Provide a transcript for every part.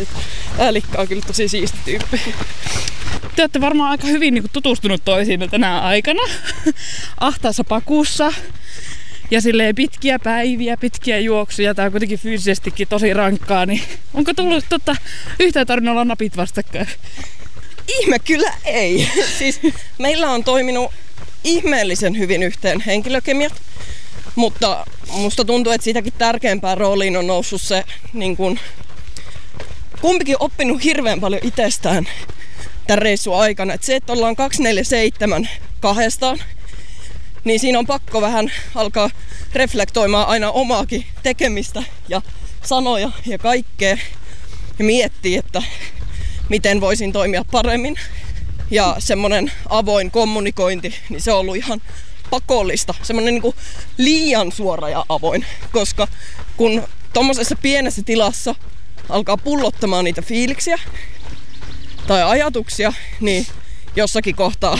vitsit. Tää Likka on kyllä tosi siisti tyyppi. Te olette varmaan aika hyvin niin kuin tutustunut toisiinne tänä aikana. Ahtaassa pakussa. Ja silleen pitkiä päiviä, pitkiä juoksuja. Tää on kuitenkin fyysisestikin tosi rankkaa. Niin onko tullut yhtään tarvinnut olla napit vastakkain? Ihme kyllä ei. Siis meillä on toiminut ihmeellisen hyvin yhteen henkilökemiat. Mutta musta tuntuu, että siitäkin tärkeämpään rooliin on noussut se, niin kun, kumpikin oppinut hirveän paljon itsestään tämän reissun aikana. Et se, että ollaan 247 kahdestaan, niin siinä on pakko vähän alkaa reflektoimaan aina omaakin tekemistä ja sanoja ja kaikkea. Ja miettiä, että miten voisin toimia paremmin. Ja semmonen avoin kommunikointi, niin se on ollut ihan pakollista. Semmonen niinku liian suora ja avoin. Koska kun tommosessa pienessä tilassa alkaa pullottamaan niitä fiiliksiä tai ajatuksia, niin jossakin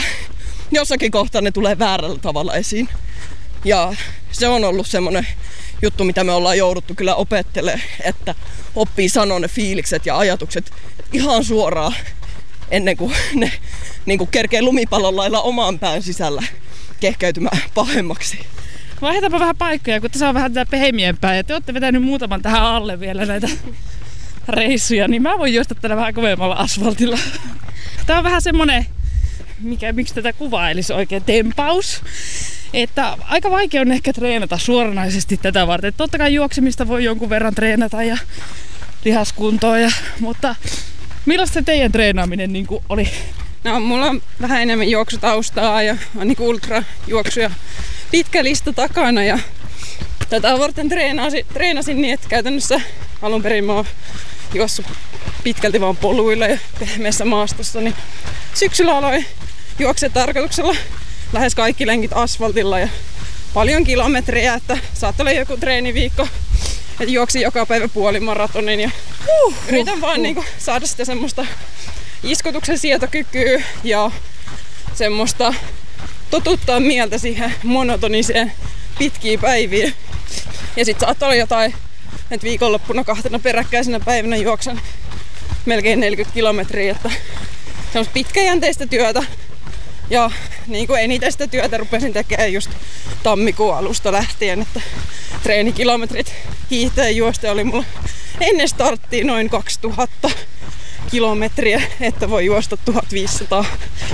kohtaa ne tulee väärällä tavalla esiin. Ja se on ollut semmonen juttu, mitä me ollaan jouduttu kyllä opettelemaan, että oppii sanoa ne fiilikset ja ajatukset ihan suoraan ennen kuin ne niin kuin kerkee lumipallon lailla oman pään sisällä kehkeytymään pahemmaksi. Vaihdetaanpa vähän paikkoja, kun tässä on vähän tätä pehmiempää ja te olette vetänyt muutaman tähän alle vielä näitä reissuja, niin mä voin juosta tällä vähän kovemmalla asfaltilla. Tää on vähän semmonen, miksi tätä kuvailisi oikein, tempaus. Että aika vaikea on ehkä treenata suoranaisesti tätä varten. Totta kai juoksemista voi jonkun verran treenata ja lihaskuntoa, mutta millaista se teidän treenaaminen niin kuin oli? No, mulla on vähän enemmän juoksutaustaa ja on niin ultrajuoksuja pitkä lista takana. Ja tätä varten treenasin niin, että käytännössä alun perin mä oon juossut pitkälti vaan poluilla ja pehmeässä maastossa. Niin syksyllä aloin juoksea tarkoituksella lähes kaikki lenkit asfaltilla ja paljon kilometrejä, että saattoi olla joku treeniviikko, että juoksin joka päivä puolimaratonin ja yritän vaan niinku saada sitä semmoista iskutuksen sietokykyä ja semmoista totuttaa mieltä siihen monotoniseen pitkiin päiviin. Ja sit saattoi olla jotain, että viikonloppuna 2 peräkkäisenä päivänä juoksen melkein 40 kilometriä, että semmoista pitkäjänteistä työtä. Ja niin kuin eniten sitä työtä rupesin tekemään just tammikuun alusta lähtien, että treenikilometrit hiihteen juoste oli mulla ennen starttia noin 2000 kilometriä, että voi juosta 1500.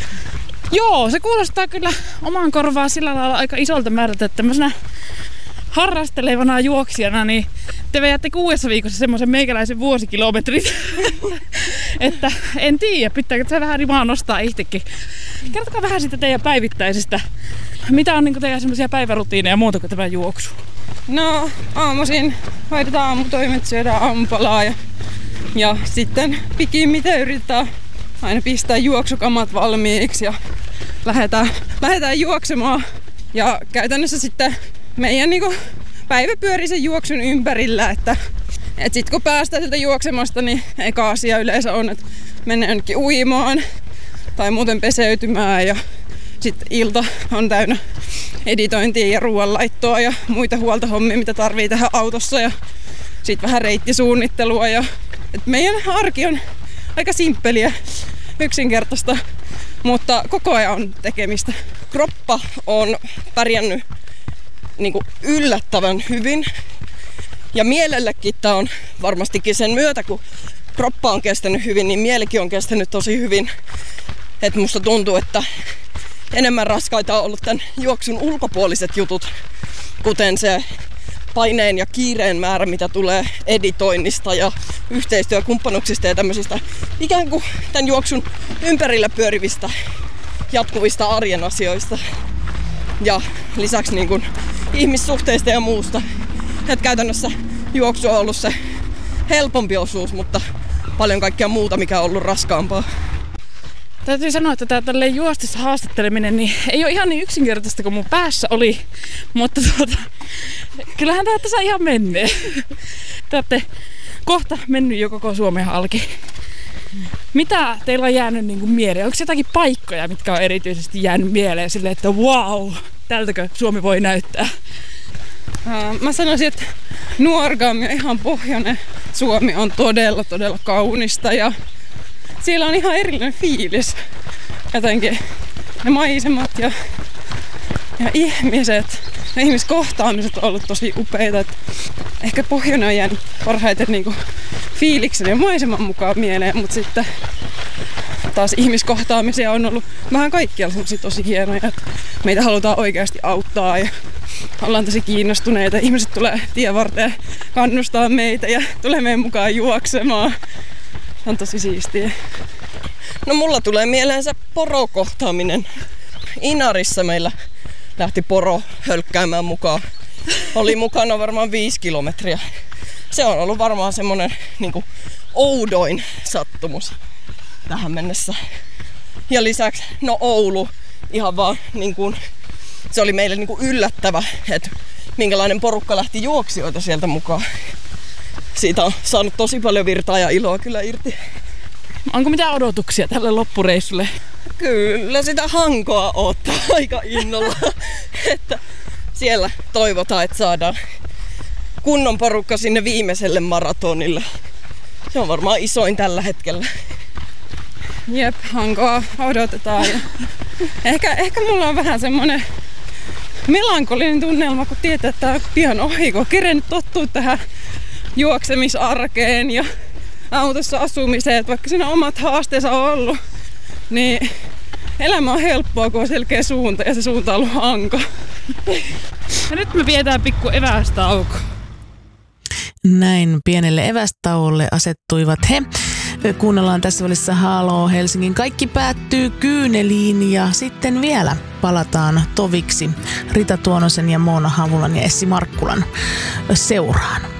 Joo, se kuulostaa kyllä omaan korvaan sillä lailla aika isolta määrältä, että tämmöisenä harrastelevana juoksijana, niin te vedätte 6 viikossa semmoisen meikäläisen vuosikilometrit. Että en tiedä, pitääkö se vähän rimaa nostaa itsekin. Kertokaa vähän siitä teidän päivittäisestä. Mitä on niin teidän semmoisia päivärutiineja muuta kuin tämä juoksu? No, aamuisin hoidetaan aamutoimet, syödään aamupalaa ja sitten pikimmiten yritetään aina pistää juoksukamat valmiiksi ja lähdetään juoksemaan. Ja käytännössä sitten meidän niinku päivä pyörii sen juoksun ympärillä, että sit kun päästään sieltä juoksemasta, niin eka asia yleensä on, että mennään jonnekin uimaan tai muuten peseytymään ja sitten ilta on täynnä editointia ja ruoanlaittoa ja muita huoltohommia, mitä tarvii tehdä autossa ja sitten vähän reittisuunnittelua ja meidän arki on aika simppeliä, yksinkertaista, mutta koko ajan on tekemistä. Kroppa on pärjännyt niin kuin yllättävän hyvin ja mielellekin tämä on varmastikin sen myötä, kun kroppa on kestänyt hyvin, niin mielikin on kestänyt tosi hyvin. Et musta tuntuu, että enemmän raskaita on ollut tämän juoksun ulkopuoliset jutut, kuten se paineen ja kiireen määrä, mitä tulee editoinnista ja yhteistyökumppanuksista ja tämmöisistä ikään kuin tämän juoksun ympärillä pyörivistä jatkuvista arjen asioista. Ja lisäksi niin kuin ihmissuhteista ja muusta. Et käytännössä juoksu on ollut se helpompi osuus, mutta paljon kaikkea muuta, mikä on ollut raskaampaa. Täytyy sanoa, että tämä tälleen juostessa haastatteleminen niin ei ole ihan niin yksinkertaista kuin mun päässä oli, mutta kyllähän tämä tässä ihan menee. Te olette kohta mennyt jo koko Suomen halki. Mitä teillä on jäänyt niin kuin mieleen? Onko jotakin paikkoja, mitkä on erityisesti jäänyt mieleen silleen, että wow, tältäkö Suomi voi näyttää? Mä sanoisin, että Nuorgam ja ihan pohjoinen Suomi on todella, todella kaunista ja siellä on ihan erillinen fiilis. Jotenkin ne maisemat ja ihmiset, ne ihmiskohtaamiset on ollut tosi upeita. Et ehkä pohjoinen on jäänyt parhaiten niinku fiiliksen ja maiseman mukaan mieleen, mutta sitten taas ihmiskohtaamisia on ollut vähän kaikkialla semmosia tosi hienoja, että meitä halutaan oikeasti auttaa ja ollaan tosi kiinnostuneita. Ihmiset tulee tien varteen kannustaa meitä ja tulee meidän mukaan juoksemaan. Se on tosi siistiä. No mulla tulee mieleensä porokohtaaminen. Inarissa meillä lähti poro hölkkäämään mukaan. Oli mukana varmaan 5 kilometriä. Se on ollut varmaan semmonen niinku oudoin sattumus tähän mennessä. Ja lisäksi Oulu ihan vaan niinku, se oli meille niinku yllättävä, että minkälainen porukka lähti juoksijoita sieltä mukaan. Siitä on saanut tosi paljon virtaa ja iloa kyllä irti. Onko mitään odotuksia tälle loppureissulle? Kyllä sitä Hankoa odottaa aika innolla. Että siellä toivotaan, että saadaan kunnon porukka sinne viimeiselle maratonille. Se on varmaan isoin tällä hetkellä. Jep, Hankoa odotetaan. Ja ehkä mulla on vähän semmonen melankolinen tunnelma, kun tietää, että tää on pian ohi, kun on kerennyt tottua tähän juoksemisarkeen ja autossa asumiseen, että vaikka siinä omat haasteensa on ollut, niin elämä on helppoa, kun on selkeä suunta ja se suunta on ollut Hanko. Ja nyt me pidetään pikku evästauko. Näin pienelle evästauolle asettuivat he. Kuunnellaan tässä välissä Halo Helsingin Kaikki päättyy kyyneliin ja sitten vielä palataan toviksi Rita Tuonosen ja Moona Havulan ja Essi Markkulan seuraan.